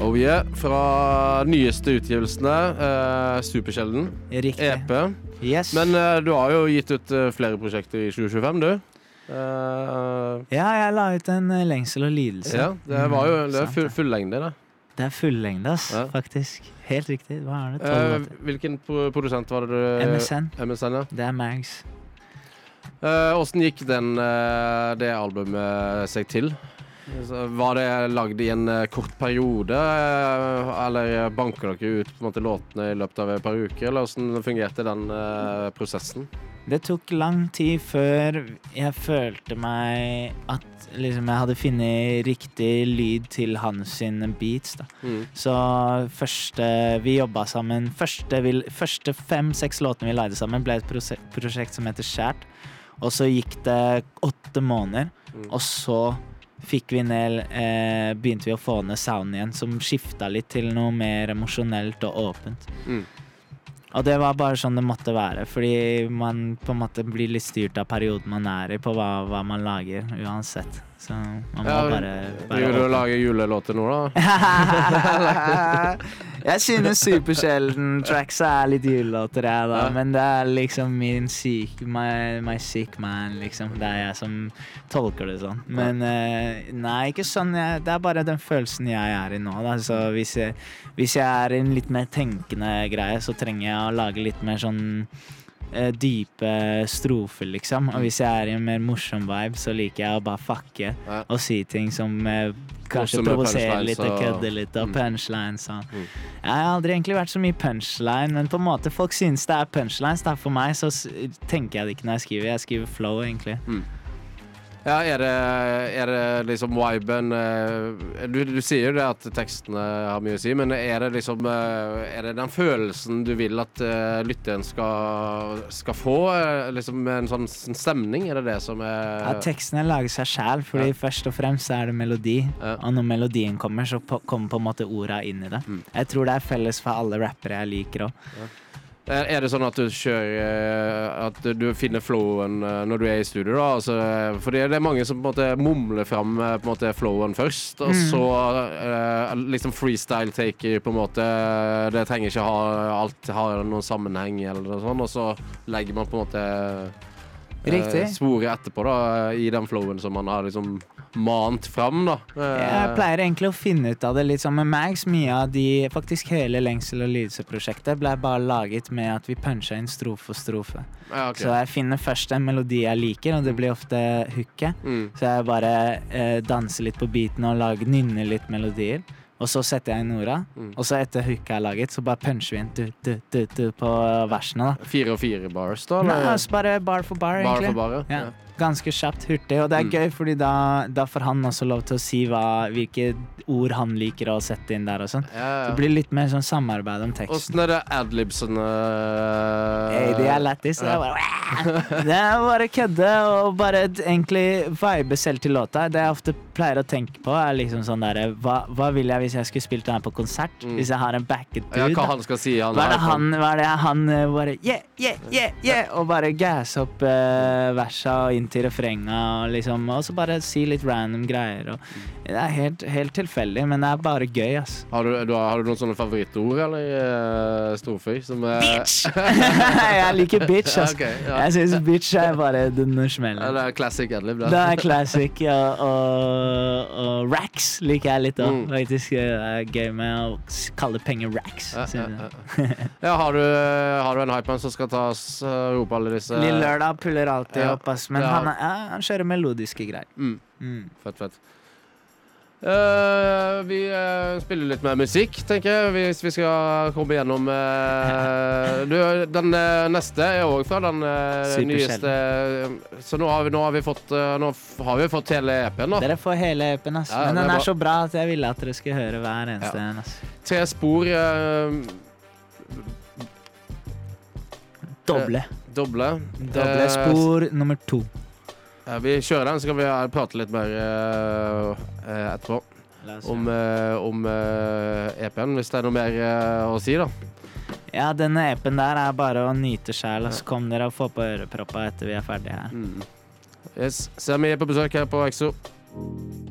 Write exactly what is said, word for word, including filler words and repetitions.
Oh yeah, fra nyeste utgivelsene, uh, Supersjelden, Riktig. E P. Yes. Men uh, du har jo gitt ut uh, flere prosjekter i tjue tjuefem, du. Uh, ja, jeg la ut en uh, lengsel og lidelse. Ja, det var jo det er Sant, full, full lengde, det. Det er full lengde, ass, Ja. faktisk. Helt riktig. Hva er det? Uh, hvilken pro produsent var det du... M S N. M S N, ja. Det er Mags. Uh, hvordan gikk den, uh, det albumet seg til? Så var det lagd i en uh, kort periode, uh, eller banker dere ut på en måte låtene i løpet av et par uker, eller hvordan fungerte den uh, prosessen? Det tok lang tid før jeg følte meg at liksom, jeg hadde funnet riktig lyd til hans sine beats. Da. Mm. Så første vi jobbet sammen, første, vi, første fem-seks låtene vi lagde sammen ble et prosjekt, prosjekt som heter Skjært. Og så gikk det åtte måneder, mm. og så fikk vi ned, eh, begynte vi å få ned sound igjen, som skiftet litt til noe mer emosjonelt og åpent. Mm. Og det var bare sånn det måtte være, fordi man på en måte blir litt styrt av perioden man er i på hva, hva man lager, uansett. Så man må ja, bare... bare Vil du lage julelåter nå, da? Jeg synes Supersjelden tracks er litt julelåter, jeg, da. Ja. Men det er liksom min syk, my, my sick man, liksom. Det er jeg som tolker det sånn. Men uh, nei, ikke sånn. Jeg, det er bare den følelsen jeg er i nå, da. Så hvis jeg, hvis jeg er i en litt mer tenkende greie, så trenger jeg å lage litt mer sånn dype strofer, liksom. Og hvis jeg er i en mer morsom vibe, så liker jeg å bare fucke ja. Og si ting som eh, kanskje provoserer litt og kødder litt og punchlines. Og. Mm. Jeg har aldri egentlig vært så mye punchline, men på en måte folk synes det er punchlines. Da. For meg så tenker jeg det ikke når jeg skriver. Jeg skriver flow, egentlig. Mm. Ja, er det, er det liksom viben du, du sier jo det at tekstene har mye å si, men er det liksom er det den følelsen du vil at uh, lytteren skal, skal få liksom en sånn stemning, er det det som er ja, tekstene lager seg selv, fordi ja. Først og fremst er det melodi ja. Og når melodien kommer så på, kommer på en måte ordet inn i det mm. Jeg tror det er felles for alle rappere jeg liker også ja. Er det sånn at du kjører at du finner flowen når du er i studio da? Altså, fordi det er mange som på en måte mumler frem på en måte flowen først, og mm. så uh, liksom freestyle-taker på en måte, det trenger ikke ha alt har noen sammenheng eller noe sånt, og så legger man på en måte uh, sporet etterpå da, i den flowen som man har liksom mant frem da. Jeg pleier egentlig å finne ut av det litt som med Mags. Mye av de, faktisk hele Lengsel og lidelse-prosjektet ble bare laget med at vi puncher inn strofe for strofe. Ja, okay. Så jeg finner først en melodi jeg liker, og det blir ofte hooket. Mm. Så jeg bare eh, danser litt på beaten og lager, nynner litt melodier. Og så setter jeg inn orda, mm. og så etter hooket er laget, så bare puncher vi inn du, du, du, du, på versene da. Fire og fire bars da? Nei, altså bare bar for bar, bar egentlig. For bar, ja. Ja. Ganske kjapt, hurtig, og det er mm. gøy, fordi da, da får han også lov til å si hva, hvilke ord han liker å sette inn der og sånn. Ja, ja. Det blir litt mer sånn samarbeid om teksten. Hvordan er det adlibsene? Hey, det er lættis, det er bare det er bare kødde og bare egentlig vibe selv til låta. Det jeg ofte pleier å tenke på er liksom sånn der, hva, hva vil jeg hvis jeg skulle spilt den her på konsert? Mm. Hvis jeg har en backet dude? Ja, hva han skal si? Han hva er det han, hva er det han bare yeah, yeah, yeah, yeah, og bare gas opp uh, versa og inn til refrenga og liksom, og så bare si litt random greier og det er helt, helt tilfeldig, men det er bare gøy, ass. Har du, du, har du noen sånne favorittord, eller uh, strofer? Som, uh... Bitch! Jeg liker bitch, ass. Okay, ja. Jeg synes bitch er bare den smellen. Ja, det er classic adlib, da. Det er classic, ja, og, og racks liker jeg litt da. Mm. Faktisk det er gøy med å kalle penger racks. Ja, ja, ja. Ja, har, du, har du en hypeman som skal ta oss uh, rope alle disse? Lille Lørdag puller alltid ja. Opp, ass, men ja. han, ja, han kjører melodiske greier. Mm. Mm. Fett, fett. Uh, vi uh, spiller litt mer musikk, tenker jeg, hvis vi skal komme gjennom uh, du, den uh, neste er også fra den uh, nyeste så nå har vi, nå har vi fått uh, nå har vi fått hele E P-en da. Dere får hele E P-en, ass. Ja, men den er, er så bra at jeg ville at dere skulle høre hver eneste ja. En, ass. Tre spor uh, Doble uh, Doble Doble spor uh, nummer to. Ja, vi kjører den, så skal vi prate litt mer uh, etterpå om, uh, om uh, E P-en, hvis det er noe mer uh, å si da. Ja, denne E P-en der er bare å nyte selv, og så kom dere og få på øreproppa etter vi er ferdige her. Mm. Yes, så er vi på besøk her på Exo.